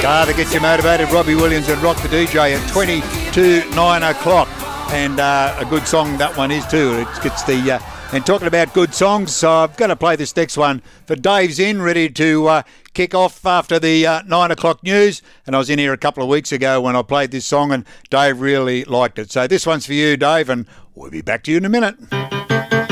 To get you motivated, Robbie Williams and Rock the DJ at 20 to 9 o'clock. And a good song that one is too. It gets the... and talking about good songs, so I've got to play this next one for Dave's in, ready to kick off after the 9 o'clock news. And I was in here a couple of weeks ago when I played this song and Dave really liked it. So this one's for you, Dave, and we'll be back to you in a minute.